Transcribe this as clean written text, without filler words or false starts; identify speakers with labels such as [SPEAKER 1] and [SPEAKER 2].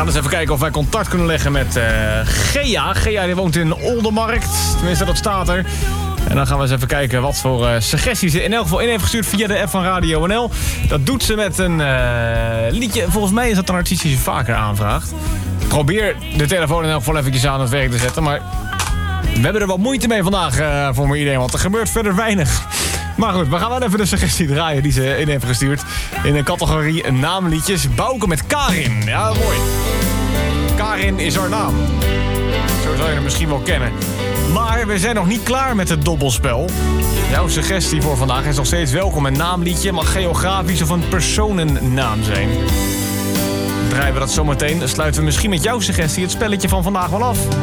[SPEAKER 1] gaan eens even kijken of wij contact kunnen leggen met Gea. Gea die woont in Oldermarkt. Tenminste, dat staat er. En dan gaan we eens even kijken wat voor suggesties ze in elk geval in heeft gestuurd via de app van Radio NL. Dat doet ze met een liedje. Volgens mij is dat een artiest die ze vaker aanvraagt. Probeer de telefoon in elk geval eventjes aan het werk te zetten. Maar we hebben er wat moeite mee vandaag voor mijn idee. Want er gebeurt verder weinig. Maar goed, we gaan wel even de suggestie draaien die ze in heeft gestuurd. In de categorie naamliedjes. Bouke met Karin. Ja, mooi. Karin is haar naam. Zo zou je hem misschien wel kennen. Maar we zijn nog niet klaar met het dobbelspel. Jouw suggestie voor vandaag is nog steeds welkom. Een naamliedje mag geografisch of een personennaam zijn. Draaien we dat zometeen, dan sluiten we misschien met jouw suggestie het spelletje van vandaag wel af.